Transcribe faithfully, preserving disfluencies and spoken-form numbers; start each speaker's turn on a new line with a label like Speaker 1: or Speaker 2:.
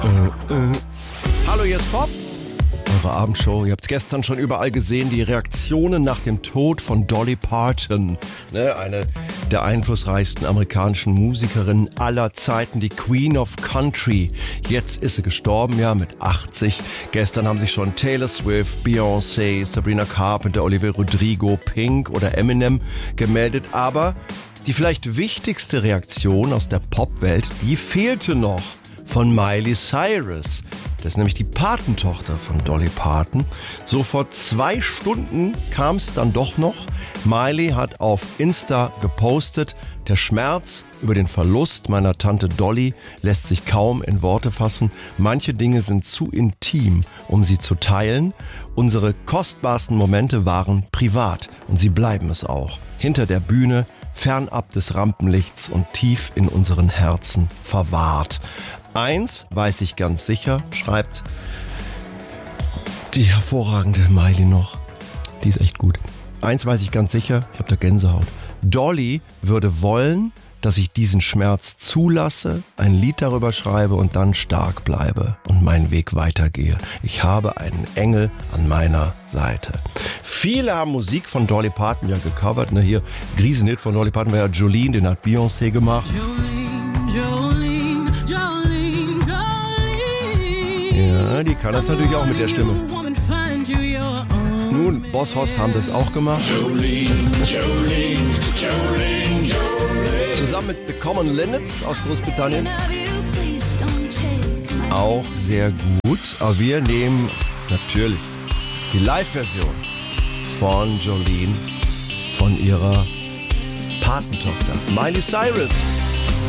Speaker 1: Äh, äh. Hallo, hier ist Pop. Eure Abendshow. Ihr habt es gestern schon überall gesehen, die Reaktionen nach dem Tod von Dolly Parton. Ne, eine der einflussreichsten amerikanischen Musikerinnen aller Zeiten, die Queen of Country. Jetzt ist sie gestorben, ja, mit achtzig. Gestern haben sich schon Taylor Swift, Beyoncé, Sabrina Carpenter, Olivia Rodrigo, Pink oder Eminem gemeldet. Aber die vielleicht wichtigste Reaktion aus der Popwelt, die fehlte noch von Miley Cyrus. Das ist nämlich die Patentochter von Dolly Parton. So vor zwei Stunden kam es dann doch noch. Miley hat auf Insta gepostet: Der Schmerz über den Verlust meiner Tante Dolly lässt sich kaum in Worte fassen. Manche Dinge sind zu intim, um sie zu teilen. Unsere kostbarsten Momente waren privat und sie bleiben es auch. Hinter der Bühne, fernab des Rampenlichts und tief in unseren Herzen verwahrt. Eins weiß ich ganz sicher, schreibt die hervorragende Miley noch. Die ist echt gut. Eins weiß ich ganz sicher, ich habe da Gänsehaut. Dolly würde wollen, dass ich diesen Schmerz zulasse, ein Lied darüber schreibe und dann stark bleibe und meinen Weg weitergehe. Ich habe einen Engel an meiner Seite. Viele haben Musik von Dolly Parton ja gecovert. Ne? Hier, Riesenhit von Dolly Parton war ja Jolene, den hat Beyoncé gemacht. Jolene, Jolene. Ja, die kann das natürlich auch mit der Stimme. Nun, Boss Hoss haben das auch gemacht. Jolene, Jolene, Jolene, Jolene. Zusammen mit The Common Linnets aus Großbritannien. Auch sehr gut. Aber wir nehmen natürlich die Live-Version von Jolene von ihrer Patentochter Miley Cyrus.